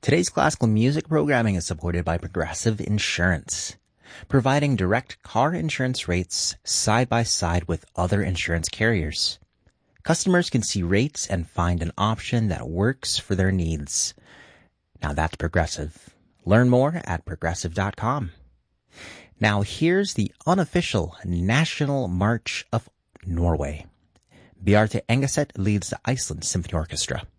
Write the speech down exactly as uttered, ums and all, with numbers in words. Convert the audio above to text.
Today's classical music programming is supported by Progressive Insurance, providing direct car insurance rates side by side with other insurance carriers. Customers can see rates and find an option that works for their needs. Now that's Progressive. Learn more at progressive dot com. Now here's the unofficial National March of Norway. Bjarte Engeset leads the Iceland Symphony Orchestra.